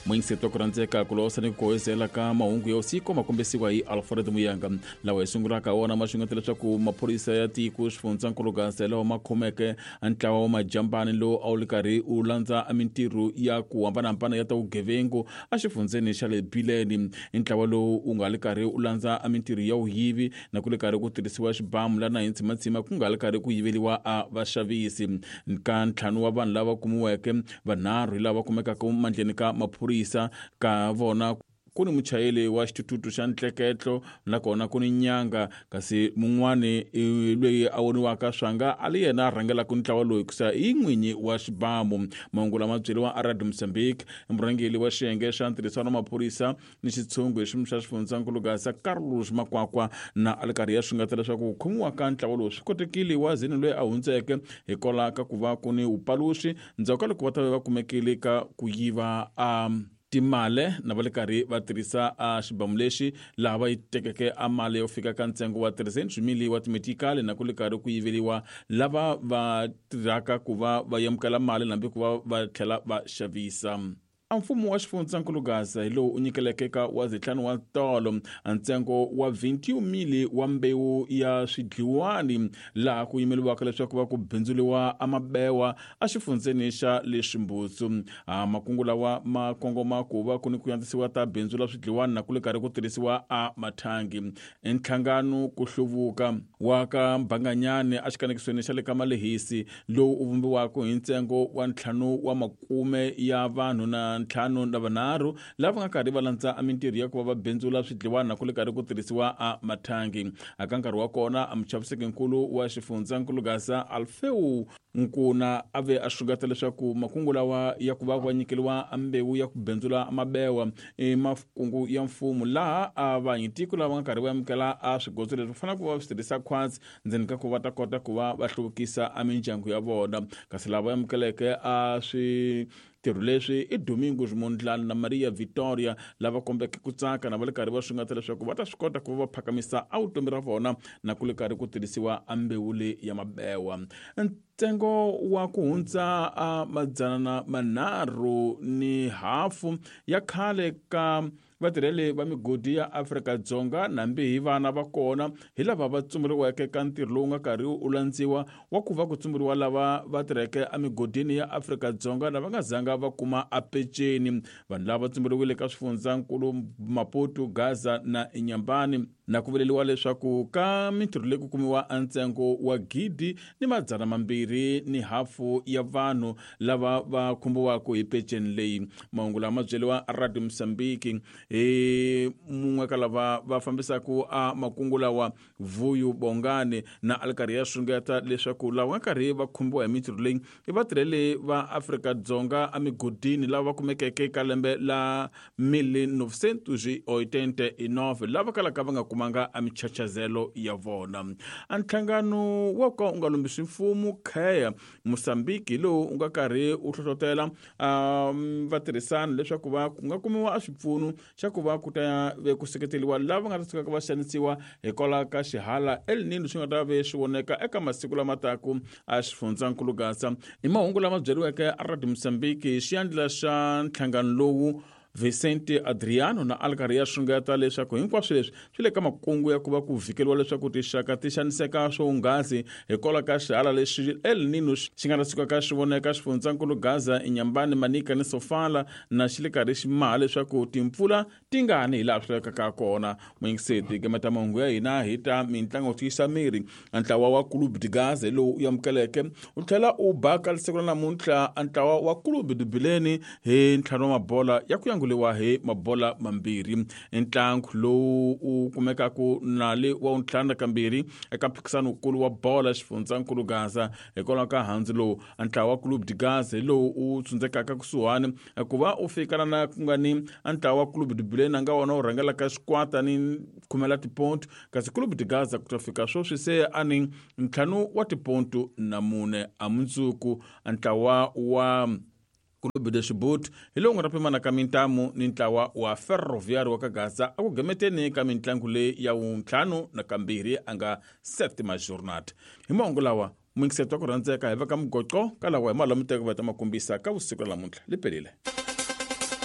Mwingisito ku rhandzeka ku losa ni ku kohezela ka mahungu ya usiku ma kombisiwa hi Alfred Muyanga lawa hi sungulaka wona ma xingeta leswaku maphorisa ya tiko xifundzakulu Gaza lawa ma khomeke ntlawa wa majambani lowu a wu ri karhi u landza mintirho ya ku hambanahambana ya ta vugevengu a xifundzeni xa le Bileni. Ntlawa lowu u nga ri karhi u landza mintirho ya vuyivi na ku ri karhi ku tirhisiwa xibamu lana hi ntshima ku nga ri karhi ku yiveliwa a vaxavisi. Ka ntlhanu wa vanhu lava kumiweke vanharhu lava kumekaka mandleni ka maphorisa ka vona kuni muchayeli wa xitututu xa ntleketlo nakona kuni nyanga kasi mun'wani loyi a voniwaka swanga ali yena rhangela ku ntlawa loyi kusa hi n'winyi wa xibamu. Mahungu lama byeriwa a Radio Mozambique murhangeli wa xiyenge xa ntirhisano wa maphorisa ni xitshungu hi xiyimo xa xifundzakulu Gaza Carlos Makwakwa na alikarhi ya swingata leswaku ku khomiwa ka ntlawa lowu swi kotekile wa zini loyi a hundzeke hikwalaho ka ku va kuni upaluxi ndzhaku ka loko va ta va kumekile ka ku yiva timale na va le karhi va tirhisa xibamu lexi laha va yi tekeke mali yo fika ka ntsengo wa 300 mili wa timetikali na ku le karhi ku yiveliwa lava va tirhaka ku va va yamukela mali nambe ku va va tlhela va xavisa. Mfumo wa xifundzakulu Gaza hi lowu u nyikeleke ka wa 5 wa tolo ntsengo wa 21 mili wa mbewu ya swidliwani laha ku yimeliwaka leswaku va ku bindzuliwa amabewa a xifundzeni xa le Ximbutsu. Makungu lawa ma kongoma ku va ku ni ku yandzisiwa ta bindzu la swidliwani na ku le karhi ku tirhisiwa mathangi. Ntlhangano ku hluvuka wa ka Mbanganyane a xikanekisweni xa le ka Malehisi lowu u vumbiwaka hi ntsengo wa 5 wa makume ya vanhu na 5 na vanharhu lava nga karhi va landza mintirho ya ku va va bendzula swidliwani na ku le karhi ku tirhisiwa mathangi. Aka nkarhi wa kona muchavisekinkulu wa xifundzakulu Gaza Alfeu Nkuna ave a xungata leswaku makungu lawa ya ku va va nyikeliwa mbewu ya ku bendzula mabewa makungu ya mfumo laha vanyitiko lava nga karhi va amukela swigodzo leswi fanele ku va swi tirhisa khwatsi ndzeni ka ku va ta kota ku va va hluvukisa mindyangu ya vona. Kasi lava amukeleke tirho leswi i Domingos Mondlane na Maria Victoria lava kombeke ku tsaka na va le karhi va swingata leswaku va ta swi kota ku va phakamisa vutomi ra vona na ku le karhi ku tirhisiwa mbewu leyi ya mabewa. Ntsengo wa ku hundza 3.5 ya khale ka vatirheli va migodi ya Afrika-Dzonga nambe hi vana va kona hi lava va tsumburiweke ka ntirho lowu nga karhi u landziwa wa ku va ku tsumburiwa lava va tirheke emigodini ya Afrika-Dzonga lava nga zanga va kuma peceni. Vanhu lava tsumburiwile ka swifundzakulu Maputo, Gaza na Inyambani na ku veleliwa leswaku ka mintirho leyi ku kumiwa ntsengo wa 2.5 ya vanhu lava va khumbiwaka hi peceni leyi. Mahungu lama byeliwa Radio Mozambique mun'we ka lava va fambisaka makungu lawa Vuyo Bongane na alikarhi ya swingeta leswaku lava nga karhi va khumbiwa hi mintirho leyi i vatirheli va Afrika-Dzonga emigodini lava va kumekeke ka lembe la 1989 lava kalaka va nga kumanga michachazelo ya vona. Nhlangano wa ka u nga lombisi mfumo Kaya Mozambique lowu u nga karhi u hlohlotela vatirhisani leswaku va ku nga kumiwa swipfuno xa ku va ku ta ve ku seketeliwa lava nga ta tshuka va xanisiwa hikwalaho ka xihala El Nino xi nga ta ve xi voneka eka masiku lama taku xifundzakulu Gaza. Hi mahungu lama byeriweke a Radio Mozambique xiyandla xa nhlangano lowu Vicente Adriano na alikarhi ya swingeta leswaku hinkwaswo leswi swi le ka makungu ya ku va ku vhikeliwa leswaku tixaka ti xaniseka swonghasi hikwalaho ka xihala lexi El Nino xi nga ta suka ka xivoneka xifundzakulu Gaza, Inyambani, Manica ni Sofala na xi le karhi xi maha leswaku timpfula ti nga ni hi laha swi lavekaka kona. Muyingiseti gemeta mahungu ya hina hi ta mitlangu tiyisa miri. Ntlawa wa Club de Gaza lowu u amukeleke u tlhela u baka siku la namuntlha ntlawa wa Club de Bileni hi ntlhanu wa mabola ya ku liwa hi mabola mambirhi. Ntlangu lowu u kumekaku nale wa untlhanu kambirhi eka mphikisano wukulu wa bola xifundzakulu Gaza hikwalaho ka handzu lowu ntlawa wa Club de Gaza lowu u tsundzekaka kusuhani ku va u fikana na ku nga ni ntlawa wa Club de Bileni nga wona u rhangela ka xikwata ni 10 tiponto kasi Club de Gaza ku ta fika sweswi se ani 5 tiponto na 4 amundzuku. Ntlawa wa Club de Xibut hi lowu nga ta pimana ka mintamu ni ntlawa wa Ferroviário wa ka Gaza a ku gemeteni ka mitlangu leyi ya untlhanu na kambirhi anga 7 jornada. Hi mahungu lawa mwingiseto ku rhandzeka hi veka mugoqo ka lawa hi malamuteko va ta makombisa ka vusiku lamuntlha lipelile.